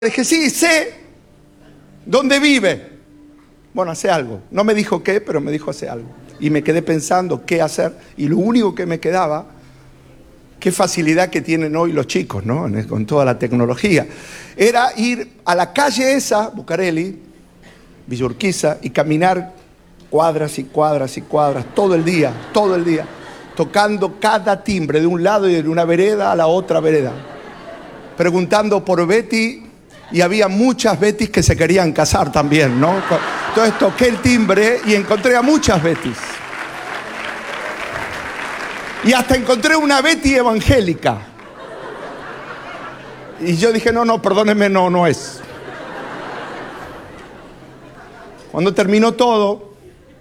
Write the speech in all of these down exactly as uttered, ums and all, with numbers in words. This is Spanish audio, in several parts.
Dije, sí, sé dónde vive. Bueno, hace algo. No me dijo qué, pero me dijo hace algo. Y me quedé pensando qué hacer. Y lo único que me quedaba, qué facilidad que tienen hoy los chicos, ¿no? Con toda la tecnología. Era ir a la calle esa, Bucareli, Villa Urquiza, y caminar cuadras y cuadras y cuadras, todo el día, todo el día, tocando cada timbre de un lado y de una vereda a la otra vereda. Preguntando por Betty. Y había muchas Betis que se querían casar también, ¿no? Entonces toqué el timbre y encontré a muchas Betis. Y hasta encontré una Betty evangélica. Y yo dije, no, no, perdóneme, no, no es. Cuando terminó todo,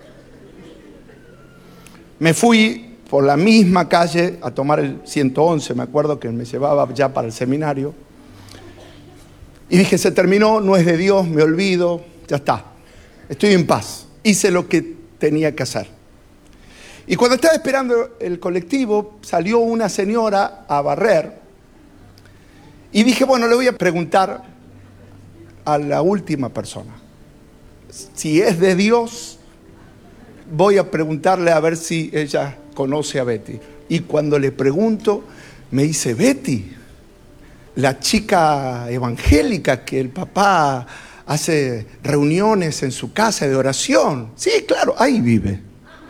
me fui por la misma calle a tomar el ciento once, me acuerdo que me llevaba ya para el seminario. Y dije, se terminó, no es de Dios, me olvido, ya está. Estoy en paz. Hice lo que tenía que hacer. Y cuando estaba esperando el colectivo, salió una señora a barrer. Y dije, bueno, le voy a preguntar a la última persona. Si es de Dios, voy a preguntarle a ver si ella conoce a Betty. Y cuando le pregunto, me dice, Betty, la chica evangélica que el papá hace reuniones en su casa de oración. Sí, claro, ahí vive.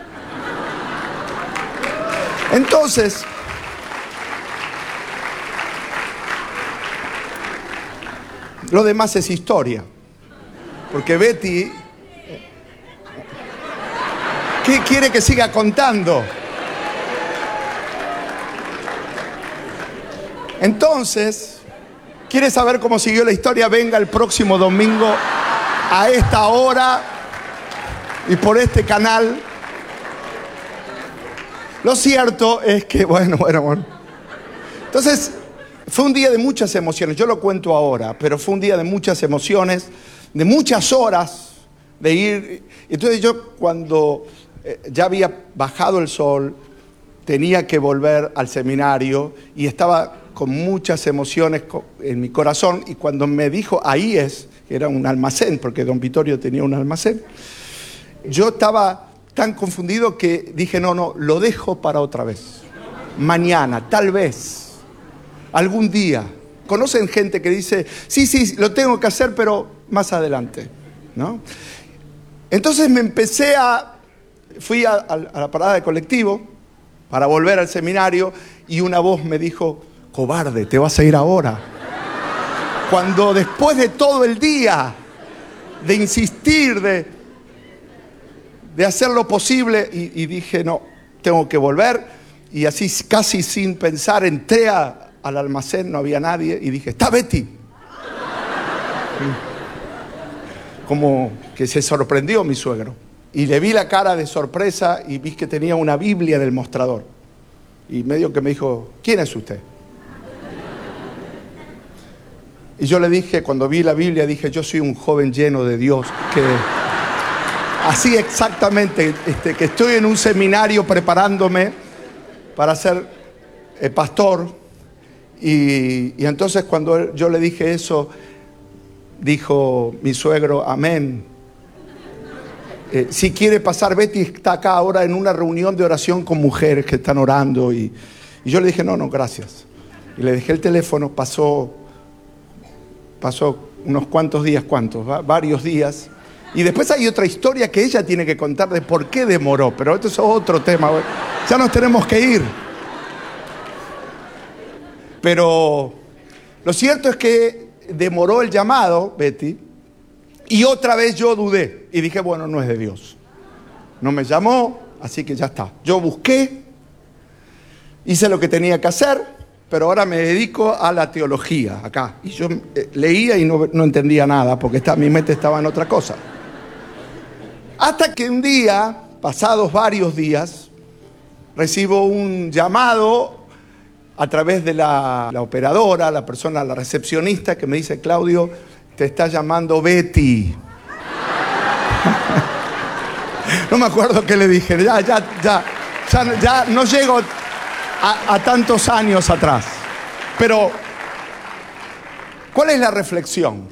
Entonces, lo demás es historia. Porque Betty, ¿qué quiere que siga contando? Entonces, ¿quiere saber cómo siguió la historia? Venga el próximo domingo a esta hora y por este canal. Lo cierto es que, bueno, bueno, bueno. Entonces, fue un día de muchas emociones. Yo lo cuento ahora, pero fue un día de muchas emociones, de muchas horas de ir. Entonces yo cuando eh, ya había bajado el sol, tenía que volver al seminario y estaba con muchas emociones en mi corazón, y cuando me dijo, ahí es, que era un almacén, porque don Vittorio tenía un almacén, yo estaba tan confundido que dije, no, no, lo dejo para otra vez, mañana, tal vez, algún día. ¿Conocen gente que dice, sí, sí, lo tengo que hacer, pero más adelante, ¿no? Entonces me empecé a, fui a, a la parada de colectivo para volver al seminario, y una voz me dijo, cobarde, te vas a ir ahora. Cuando después de todo el día, de insistir, de, de hacer lo posible, y, y dije, no, tengo que volver. Y así, casi sin pensar, entré a, al almacén, no había nadie, y dije, ¿está Betty? Como que se sorprendió mi suegro. Y le vi la cara de sorpresa y vi que tenía una Biblia en el mostrador. Y medio que me dijo, ¿quién es usted? Y yo le dije, cuando vi la Biblia, dije, yo soy un joven lleno de Dios, que así exactamente, este, que estoy en un seminario preparándome para ser eh, pastor. Y, y entonces cuando yo le dije eso, dijo mi suegro, amén. Eh, si quiere pasar, Betty está acá ahora en una reunión de oración con mujeres que están orando. Y, y yo le dije, no, no, gracias. Y le dejé el teléfono, pasó... Pasó unos cuantos días, ¿cuántos? ¿Va? Varios días. Y después hay otra historia que ella tiene que contar de por qué demoró. Pero esto es otro tema. Ya nos tenemos que ir. Pero lo cierto es que demoró el llamado, Betty. Y otra vez yo dudé. Y dije, bueno, no es de Dios. No me llamó, así que ya está. Yo busqué. Hice lo que tenía que hacer. Pero ahora me dedico a la teología, acá. Y yo eh, leía y no, no entendía nada, porque está, mi mente estaba en otra cosa. Hasta que un día, pasados varios días, recibo un llamado a través de la, la operadora, la persona, la recepcionista, que me dice, Claudio, te está llamando Betty. No me acuerdo qué le dije, ya, ya, ya, ya, ya no llego A, a tantos años atrás. Pero ¿cuál es la reflexión?